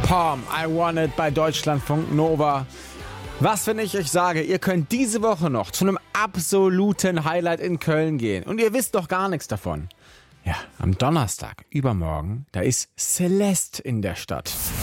Palm, I Want It bei Deutschlandfunk Nova. Was, wenn ich euch sage, ihr könnt diese Woche noch zu einem absoluten Highlight in Köln gehen und ihr wisst doch gar nichts davon. Ja, am Donnerstag, übermorgen, da ist Celeste in der Stadt.